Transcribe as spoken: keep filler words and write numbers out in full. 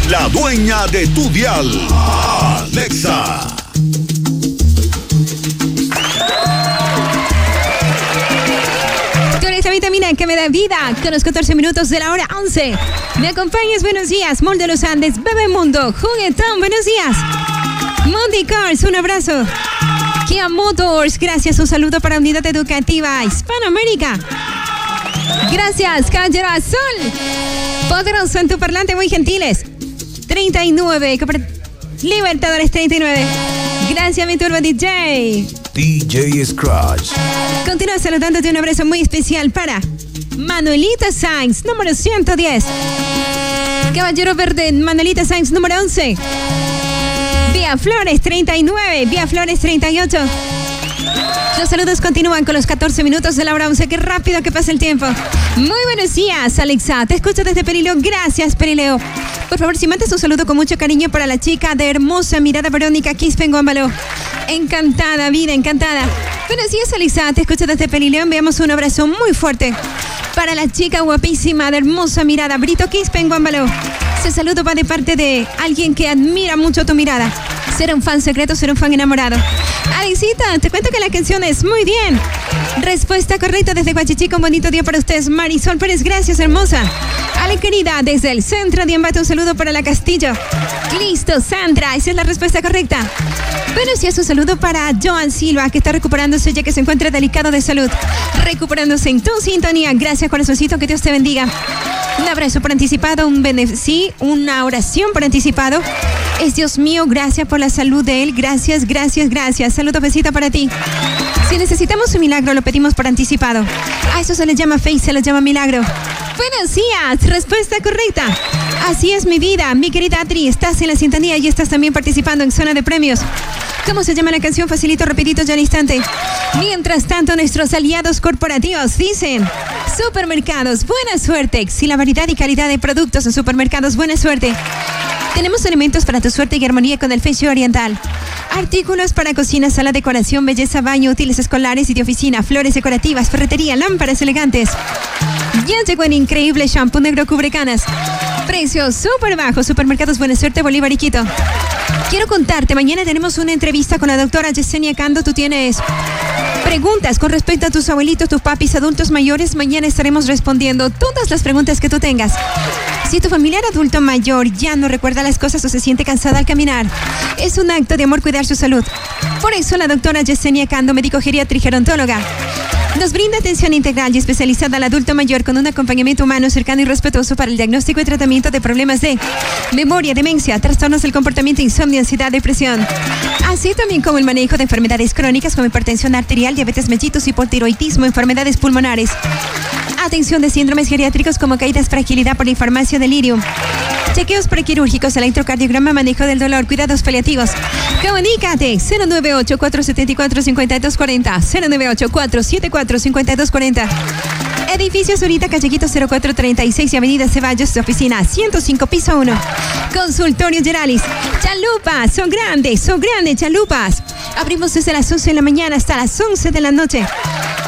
la dueña de tu dial, Alexa. Con esta vitamina que me da vida, con los catorce minutos de la hora once. ¿Me acompañas? Buenos días. Mall de los Andes, Bebemundo, Juguetón, buenos días. Monday Cars, un abrazo. Kia Motors, gracias. Un saludo para Unidad Educativa Hispanoamérica. Gracias, Caballero Azul. Poderoso en tu parlante, muy gentiles. treinta y nueve, Libertadores treinta y nueve. Gracias, mi turbo D J. D J Scratch. Continúa saludándote, un abrazo muy especial para Manuelita Sainz, número ciento diez. Caballero Verde, Manuelita Sainz, número once. Vía Flores treinta y nueve, Vía Flores treinta y ocho. Los saludos continúan con los catorce minutos de la hora once. Qué rápido que pasa el tiempo. Muy buenos días, Alexa. Te escucho desde Perileo. Gracias, Perileo. Por favor, si mandas un saludo con mucho cariño para la chica de hermosa mirada, Verónica Quispenguámbalo. Encantada, vida, encantada. Buenos días, Alexa. Te escucho desde Perileo. Enviamos un abrazo muy fuerte para la chica guapísima de hermosa mirada, Brito Quispenguámbalo. Ese saludo va de parte de alguien que admira mucho tu mirada. Ser un fan secreto, ser un fan enamorado. Alexita, te cuento que la canción es muy bien. Respuesta correcta desde Guachichico. Un bonito día para ustedes. Marisol Pérez, gracias, hermosa. Ale, querida, desde el centro de Ambato, un saludo para la Castillo. Listo, Sandra, esa es la respuesta correcta. Buenos días, un saludo para Joan Silva, que está recuperándose ya que se encuentra delicado de salud. Recuperándose en tu sintonía. Gracias, corazoncito, que Dios te bendiga. Un abrazo por anticipado, un beneficio, una oración por anticipado. Es Dios mío, gracias por la salud de él. Gracias, gracias, gracias. Saludos, besita para ti. Si necesitamos un milagro, lo pedimos por anticipado. A eso se le llama fe y se le llama milagro. Buenos días, respuesta correcta. Así es mi vida, mi querida Adri. Estás en la sintonía y estás también participando en Zona de Premios. ¿Cómo se llama la canción? Facilito, rapidito, ya al instante. Mientras tanto, nuestros aliados corporativos dicen: Supermercados, buena suerte. Si la variedad y calidad de productos en Supermercados, buena suerte. Tenemos elementos para tu suerte y armonía con el Feng Shui oriental. Artículos para cocina, sala, decoración, belleza, baño, útiles escolares y de oficina, flores decorativas, ferretería, lámparas elegantes. Ya llegó el increíble shampoo negro cubre canas. Precios súper bajos. Supermercados Buena Suerte, Bolívar y Quito. Quiero contarte, mañana tenemos una entrevista con la doctora Yesenia Cando. Tú tienes preguntas con respecto a tus abuelitos, tus papis, adultos mayores. Mañana estaremos respondiendo todas las preguntas que tú tengas. Si tu familiar adulto mayor ya no recuerda las cosas o se siente cansada al caminar, es un acto de amor cuidar su salud. Por eso la doctora Yesenia Cando, médico geriatra y gerontóloga, nos brinda atención integral y especializada al adulto mayor con un acompañamiento humano, cercano y respetuoso para el diagnóstico y tratamiento de problemas de memoria, demencia, trastornos del comportamiento, insomnio, ansiedad, depresión. Así también como el manejo de enfermedades crónicas como hipertensión arterial, diabetes mellitus, hipotiroidismo, enfermedades pulmonares. Atención de síndromes geriátricos como caídas, fragilidad, polifarmacia, delirium. Chequeos prequirúrgicos, electrocardiograma, manejo del dolor, cuidados paliativos. Comunícate cero nueve ocho, cuatro siete cuatro, cinco dos cuatro cero, cero nueve ocho, cuatro siete cuatro, cinco dos cuatro cero. Edificio Zurita, Callequito cero cuatro treinta y seis y Avenida Ceballos, oficina ciento cinco, piso uno. Consultorio Geralis. Chalupas, son grandes, son grandes chalupas. Abrimos desde las once de la mañana hasta las once de la noche.